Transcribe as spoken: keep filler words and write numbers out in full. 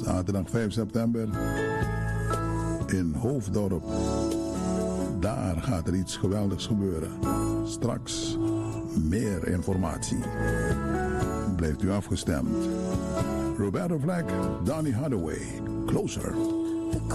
Zaterdag vijf september in Hoofddorp. Daar gaat er iets geweldigs gebeuren. Straks meer informatie. Blijft u afgestemd. Roberto Flack, Donny Hathaway, Closer.